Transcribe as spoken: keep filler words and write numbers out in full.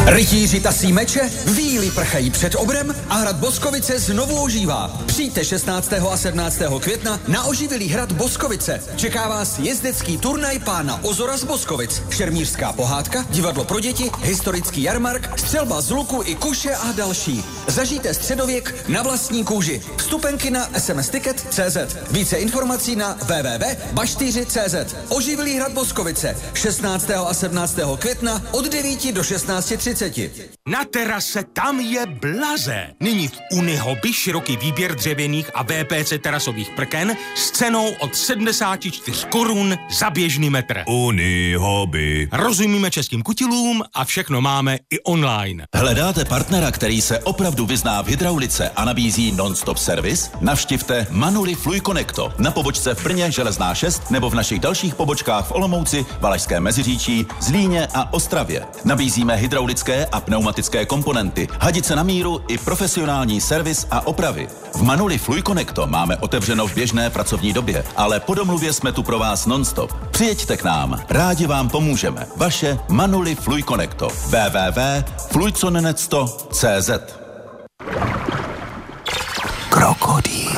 Rytíři tasí meče, víly prchají před obrem a hrad Boskovice znovu ožívá. Přijďte šestnáctého a sedmnáctého května na oživilý hrad Boskovice. Čeká vás jezdecký turnaj pána Ozora z Boskovic, šermířská pohádka, divadlo pro děti, historický jarmark, střelba z luku i kuše a další. Zažijte středověk na vlastní kůži. Vstupenky na es em es ticket tečka cé zet. Více informací na w w w tečka baštyři tečka cé zet. Oživilý hrad Boskovice šestnáctého a sedmnáctého května od devíti do šestnácti třiceti. Na terase tam je blaze. Nyní v Unihoby široký výběr dřevěných a vé pé cé terasových prken s cenou od sedmdesát čtyři korun za běžný metr. Unihoby. Rozumíme českým kutilům a všechno máme i online. Hledáte partnera, který se opravdu vyzná v hydraulice a nabízí non-stop servis? Navštivte Manuli Fluiconnecto na pobočce v Brně Železná šest nebo v našich dalších pobočkách v Olomouci, Valašské Meziříčí, Zlíně a Ostravě. Nabízíme hydraulické a pneumatické komponenty, hadice na míru i profesionální servis a opravy. V Manuli Fluiconnecto máme otevřeno v běžné pracovní době, ale po domluvě jsme tu pro vás non-stop. Přijeďte k nám, rádi vám pomůžeme. Vaše Manuli Fluiconnecto. w w w tečka fluiconenecto tečka cé zet. Krokodýl.